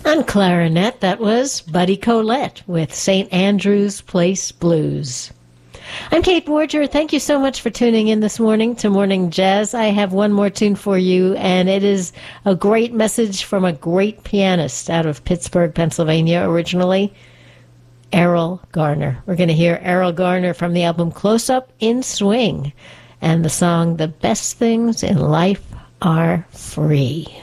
On clarinet, that was Buddy Collette with St. Andrew's Place Blues. I'm Kate Borger. Thank you so much for tuning in this morning to Morning Jazz. I have one more tune for you, and it is a great message from a great pianist out of Pittsburgh, Pennsylvania, originally, Errol Garner. We're going to hear Errol Garner from the album Close Up in Swing, and the song The Best Things in Life Are Free.